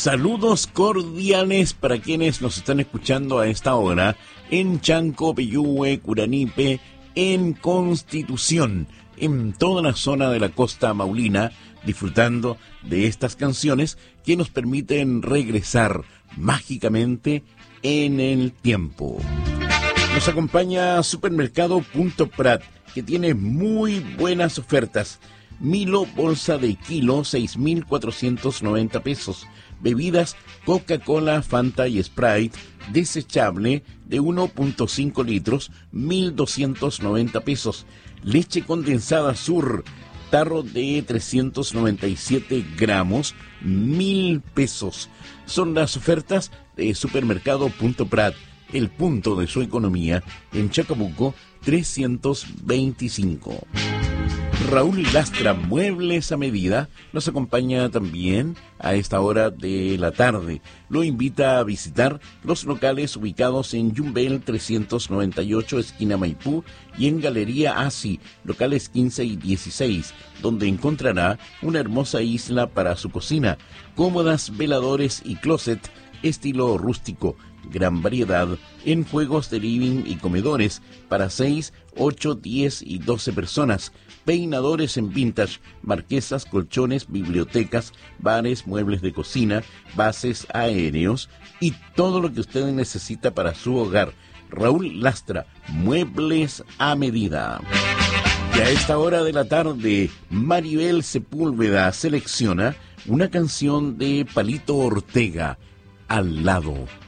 Saludos cordiales para quienes nos están escuchando a esta hora en Chanco, Peyúgue, Curanipe, en Constitución, en toda la zona de la costa maulina, disfrutando de estas canciones que nos permiten regresar mágicamente en el tiempo. Nos acompaña Supermercado Punto Prat, que tiene muy buenas ofertas. Milo bolsa de kilo, 6.490 pesos. Bebidas Coca-Cola, Fanta y Sprite desechable de 1.5 litros, 1.290 pesos. Leche condensada Sur, tarro de 397 gramos, 1.000 pesos. Son las ofertas de Supermercado Punto Prat, el punto de su economía, en Chacabuco 325. Raúl Lastra, Muebles a Medida, nos acompaña también a esta hora de la tarde. Lo invita a visitar los locales ubicados en Yumbel 398, esquina Maipú, y en Galería Asi, locales 15 y 16, donde encontrará una hermosa isla para su cocina, cómodas veladores y closet, estilo rústico, gran variedad en juegos de living y comedores para 6, 8, 10 y 12 personas, peinadores en vintage, marquesas, colchones, bibliotecas, bares, muebles de cocina, bases aéreos y todo lo que usted necesita para su hogar. Raúl Lastra, Muebles a Medida. Y a esta hora de la tarde, Maribel Sepúlveda selecciona una canción de Palito Ortega, Al lado.